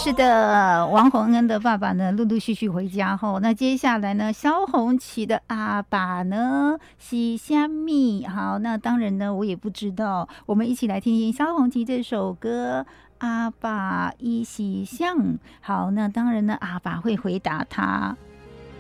是的，王洪恩的爸爸呢，陆陆续续回家后，那接下来呢，萧红旗的阿爸呢，是虾米？好，那当然呢，我也不知道。我们一起来听听萧红旗这首歌。阿爸一起像好，那当然呢，阿爸会回答他。